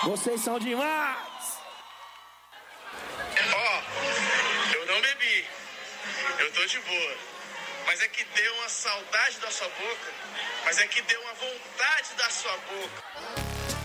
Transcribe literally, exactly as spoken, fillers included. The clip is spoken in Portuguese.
Vocês são demais! Ó, oh, eu não bebi. Eu tô de boa. Mas é que deu uma saudade da sua boca. Mas é que deu uma vontade da sua boca.